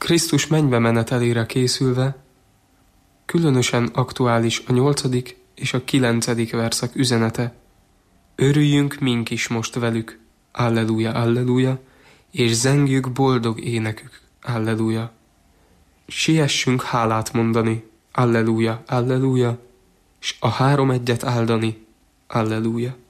Krisztus mennybe menetelére készülve, különösen aktuális a 8. és a 9. verszak üzenete. Örüljünk mink is most velük, alleluja, alleluja, és zengjük boldog énekük, alleluja. Siessünk hálát mondani, alleluja, alleluja, s a 3 egyet áldani, alleluja.